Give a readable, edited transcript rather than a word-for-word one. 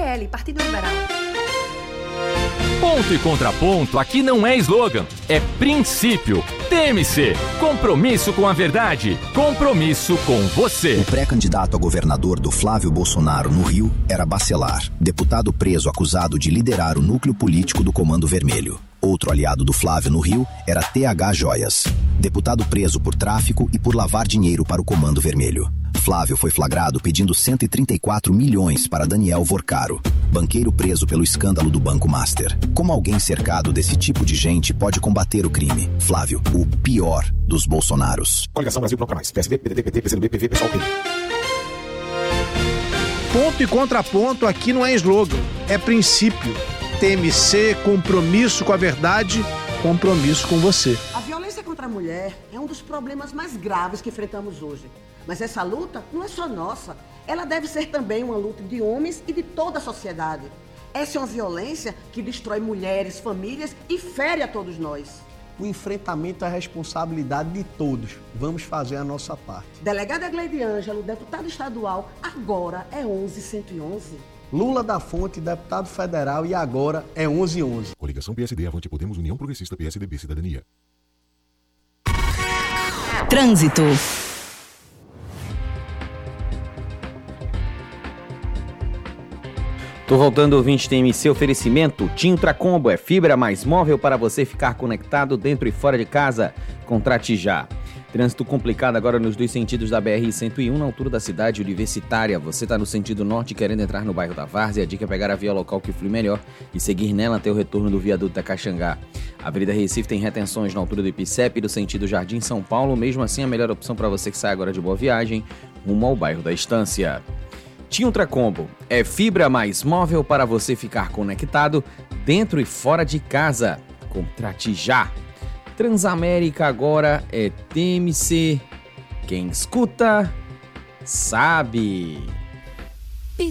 PL, Partido Liberal. Ponto e contraponto aqui não é slogan, é princípio. TMC, compromisso com a verdade, compromisso com você. O pré-candidato a governador do Flávio Bolsonaro no Rio era Bacelar, deputado preso acusado de liderar o núcleo político do Comando Vermelho. Outro aliado do Flávio no Rio era TH Joias, deputado preso por tráfico e por lavar dinheiro para o Comando Vermelho. Flávio foi flagrado pedindo 134 milhões para Daniel Vorcaro, banqueiro preso pelo escândalo do Banco Master. Como alguém cercado desse tipo de gente pode combater o crime? Flávio, o pior dos Bolsonaros. Coligação Brasil Bloco Mais, PSB, PDT, PT, PCdoB, PV, PSOL, PV. Ponto e contraponto aqui não é slogan, é princípio. TMC, compromisso com a verdade, compromisso com você. A violência contra a mulher é um dos problemas mais graves que enfrentamos hoje. Mas essa luta não é só nossa. Ela deve ser também uma luta de homens e de toda a sociedade. Essa é uma violência que destrói mulheres, famílias e fere a todos nós. O enfrentamento é a responsabilidade de todos. Vamos fazer a nossa parte. Delegada Gleide Ângelo, deputada estadual, agora é 11111. Lula da Fonte, deputado federal, e agora é 1111. Coligação PSD, Avante Podemos, União Progressista, PSDB, Cidadania. Trânsito. Tô voltando, ouvinte, TMC, oferecimento TIM Ultracombo, é fibra mais móvel para você ficar conectado dentro e fora de casa. Contrate já. Trânsito complicado agora nos dois sentidos da BR-101, na altura da cidade universitária. Você está no sentido norte querendo entrar no bairro da Várzea, a dica é pegar a via local que flui melhor e seguir nela até o retorno do viaduto da Caxangá. A Avenida Recife tem retenções na altura do Ipicep, do sentido Jardim São Paulo, mesmo assim a melhor opção para você que sai agora de Boa Viagem, rumo ao bairro da Estância. TIM Ultracombo é fibra mais móvel para você ficar conectado dentro e fora de casa. Contrate já. Transamérica agora é TMC. Quem escuta, sabe.